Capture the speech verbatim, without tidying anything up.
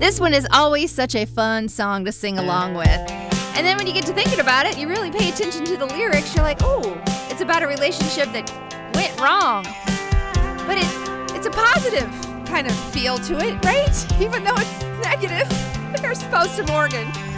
This one is always such a fun song to sing along with. And then when you get to thinking about it, you really pay attention to the lyrics. You're like, oh, it's about a relationship that went wrong. But it it's a positive kind of feel to it, right? Even though it's negative. Here's Post to Morgan.